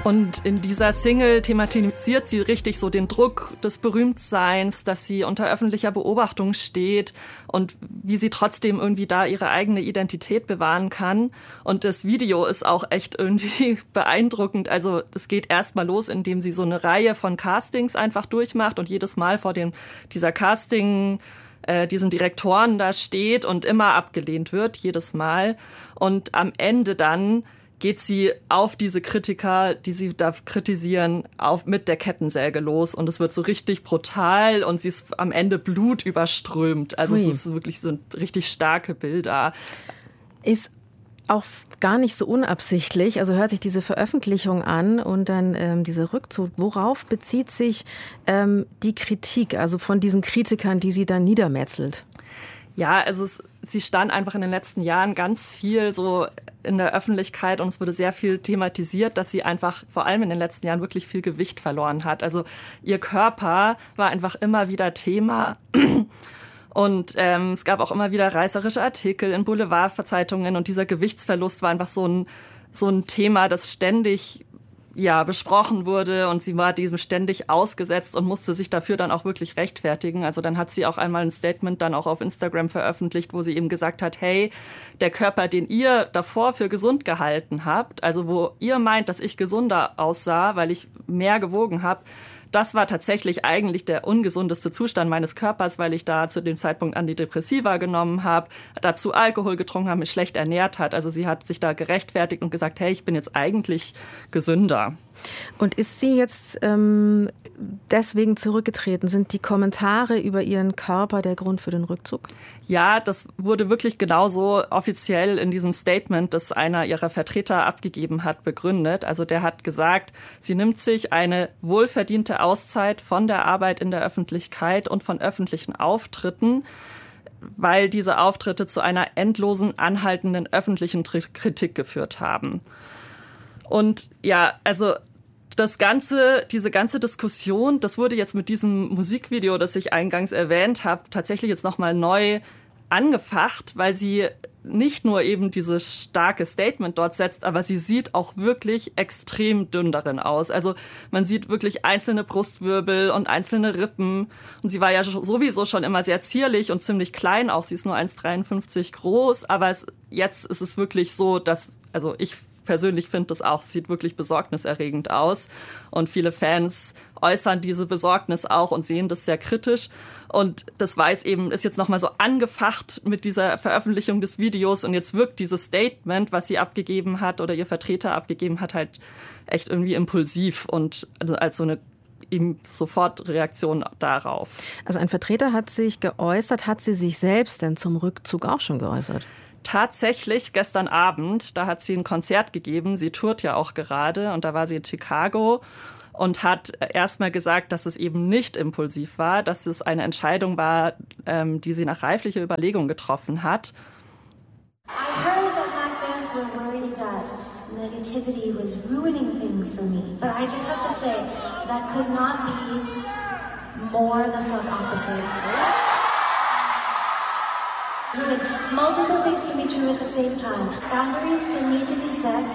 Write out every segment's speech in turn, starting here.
Und in dieser Single thematisiert sie richtig so den Druck des Berühmtseins, dass sie unter öffentlicher Beobachtung steht und wie sie trotzdem irgendwie da ihre eigene Identität bewahren kann. Und das Video ist auch echt irgendwie beeindruckend. Also es geht erstmal los, indem sie so eine Reihe von Castings einfach durchmacht und jedes Mal vor dieser diesen Direktoren da steht und immer abgelehnt wird, jedes Mal. Und am Ende dann geht sie auf diese Kritiker, die sie da kritisieren, mit der Kettensäge los. Und es wird so richtig brutal und sie ist am Ende blutüberströmt. Also es ist wirklich so richtig starke Bilder. Ist auch gar nicht so unabsichtlich. Also hört sich diese Veröffentlichung an und dann dieser Rückzug. Worauf bezieht sich die Kritik, also von diesen Kritikern, die sie dann niedermetzelt? Ja, also sie stand einfach in den letzten Jahren ganz viel so in der Öffentlichkeit und es wurde sehr viel thematisiert, dass sie einfach vor allem in den letzten Jahren wirklich viel Gewicht verloren hat. Also ihr Körper war einfach immer wieder Thema. Und es gab auch immer wieder reißerische Artikel in Boulevardzeitungen und dieser Gewichtsverlust war einfach so ein Thema, das ständig besprochen wurde und sie war diesem ständig ausgesetzt und musste sich dafür dann auch wirklich rechtfertigen. Also dann hat sie auch einmal ein Statement dann auch auf Instagram veröffentlicht, wo sie eben gesagt hat, hey, der Körper, den ihr davor für gesund gehalten habt, also wo ihr meint, dass ich gesunder aussah, weil ich mehr gewogen habe, das war tatsächlich eigentlich der ungesundeste Zustand meines Körpers, weil ich da zu dem Zeitpunkt Antidepressiva genommen habe, dazu Alkohol getrunken habe, mich schlecht ernährt hat. Also sie hat sich da gerechtfertigt und gesagt, hey, ich bin jetzt eigentlich gesünder. Und ist sie jetzt deswegen zurückgetreten? Sind die Kommentare über ihren Körper der Grund für den Rückzug? Ja, das wurde wirklich genauso offiziell in diesem Statement, das einer ihrer Vertreter abgegeben hat, begründet. Also der hat gesagt, sie nimmt sich eine wohlverdiente Auszeit von der Arbeit in der Öffentlichkeit und von öffentlichen Auftritten, weil diese Auftritte zu einer endlosen, anhaltenden öffentlichen Kritik geführt haben. Und ja, also diese ganze Diskussion, das wurde jetzt mit diesem Musikvideo, das ich eingangs erwähnt habe, tatsächlich jetzt nochmal neu angefacht, weil sie nicht nur eben dieses starke Statement dort setzt, aber sie sieht auch wirklich extrem dünn darin aus. Also man sieht wirklich einzelne Brustwirbel und einzelne Rippen. Und sie war ja sowieso schon immer sehr zierlich und ziemlich klein auch. Sie ist nur 1,53 groß, aber jetzt ist es wirklich so, dass, also ich persönlich finde das auch, sieht wirklich besorgniserregend aus. Und viele Fans äußern diese Besorgnis auch und sehen das sehr kritisch. Und das war ist jetzt nochmal so angefacht mit dieser Veröffentlichung des Videos. Und jetzt wirkt dieses Statement, was sie abgegeben hat oder ihr Vertreter abgegeben hat, halt echt irgendwie impulsiv und als so eine eben Sofortreaktion darauf. Also ein Vertreter hat sich geäußert. Hat sie sich selbst denn zum Rückzug auch schon geäußert? Tatsächlich gestern Abend, da hat sie ein Konzert gegeben. Sie tourt ja auch gerade und da war sie in Chicago und hat erstmal gesagt, dass es eben nicht impulsiv war, dass es eine Entscheidung war, die sie nach reiflicher Überlegung getroffen hat. I heard that my fans were worried that negativity was ruining things for me. But I just have to say, that could not be more the fuck opposite. Multiple things can be true at the same time. Boundaries can need to be set.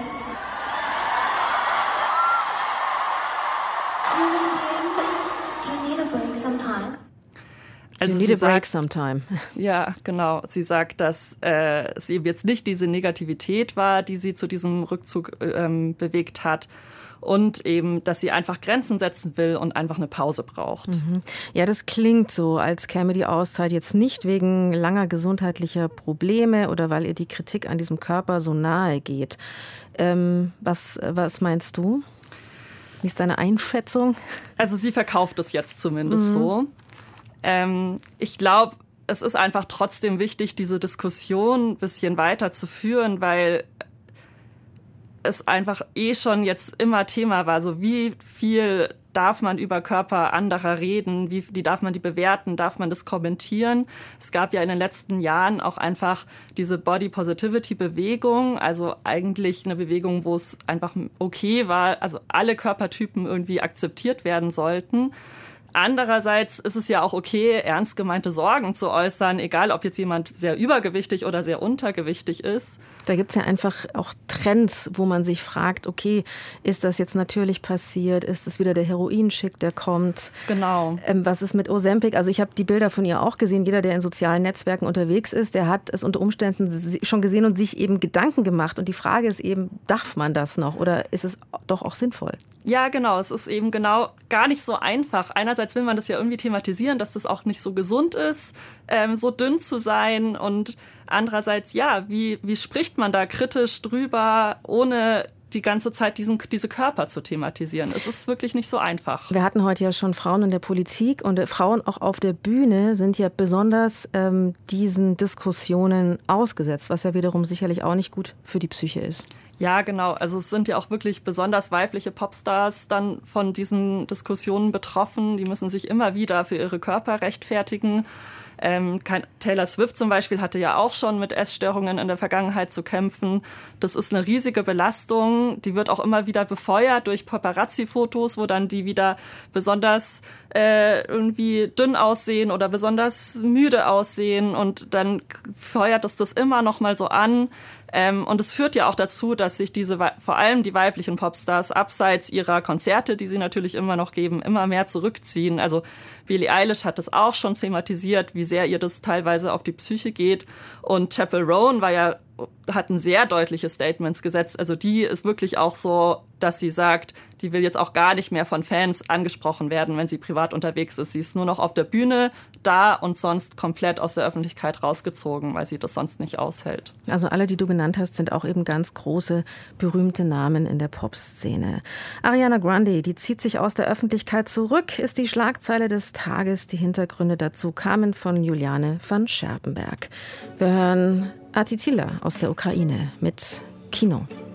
Human beings can need a break sometime. Also sie sagt, sometime. Ja, genau. Sie sagt, dass es eben jetzt nicht diese Negativität war, die sie zu diesem Rückzug bewegt hat. Und eben, dass sie einfach Grenzen setzen will und einfach eine Pause braucht. Mhm. Ja, das klingt so, als käme die Auszeit jetzt nicht wegen langer gesundheitlicher Probleme oder weil ihr die Kritik an diesem Körper so nahe geht. Was meinst du? Wie ist deine Einschätzung? Also sie verkauft es jetzt zumindest so. Ich glaube, es ist einfach trotzdem wichtig, diese Diskussion ein bisschen weiter zu führen, weil es einfach schon jetzt immer Thema war. So wie viel darf man über Körper anderer reden? Wie darf man die bewerten? Darf man das kommentieren? Es gab ja in den letzten Jahren auch einfach diese Body-Positivity-Bewegung, also eigentlich eine Bewegung, wo es einfach okay war, also alle Körpertypen irgendwie akzeptiert werden sollten. Andererseits ist es ja auch okay, ernst gemeinte Sorgen zu äußern, egal ob jetzt jemand sehr übergewichtig oder sehr untergewichtig ist. Da gibt es ja einfach auch Trends, wo man sich fragt, okay, ist das jetzt natürlich passiert? Ist es wieder der Heroinschick, der kommt? Genau. Was ist mit Ozempic? Also ich habe die Bilder von ihr auch gesehen. Jeder, der in sozialen Netzwerken unterwegs ist, der hat es unter Umständen schon gesehen und sich eben Gedanken gemacht. Und die Frage ist eben, darf man das noch oder ist es doch auch sinnvoll? Ja, genau. Es ist eben genau gar nicht so einfach. Einerseits will man das ja irgendwie thematisieren, dass das auch nicht so gesund ist, so dünn zu sein. Und andererseits, ja, wie spricht man da kritisch drüber, ohne die ganze Zeit diese Körper zu thematisieren? Es ist wirklich nicht so einfach. Wir hatten heute ja schon Frauen in der Politik und Frauen auch auf der Bühne sind ja besonders diesen Diskussionen ausgesetzt, was ja wiederum sicherlich auch nicht gut für die Psyche ist. Ja, genau. Also es sind ja auch wirklich besonders weibliche Popstars dann von diesen Diskussionen betroffen. Die müssen sich immer wieder für ihre Körper rechtfertigen. Taylor Swift zum Beispiel hatte ja auch schon mit Essstörungen in der Vergangenheit zu kämpfen. Das ist eine riesige Belastung. Die wird auch immer wieder befeuert durch Paparazzi-Fotos, wo dann die wieder besonders irgendwie dünn aussehen oder besonders müde aussehen. Und dann feuert das immer noch mal so an. Und es führt ja auch dazu, dass sich vor allem die weiblichen Popstars abseits ihrer Konzerte, die sie natürlich immer noch geben, immer mehr zurückziehen. Also Billie Eilish hat das auch schon thematisiert, wie sehr ihr das teilweise auf die Psyche geht. Und Chappell Roan hat ein sehr deutliches Statement gesetzt. Also die ist wirklich auch so, dass sie sagt, die will jetzt auch gar nicht mehr von Fans angesprochen werden, wenn sie privat unterwegs ist. Sie ist nur noch auf der Bühne da und sonst komplett aus der Öffentlichkeit rausgezogen, weil sie das sonst nicht aushält. Also alle, die du genannt hast, sind auch eben ganz große, berühmte Namen in der Popszene. Ariana Grande, die zieht sich aus der Öffentlichkeit zurück, ist die Schlagzeile des Tages. Die Hintergründe dazu kamen von Juliane van Scherpenberg. Wir hören Attila aus der Ukraine mit Kino.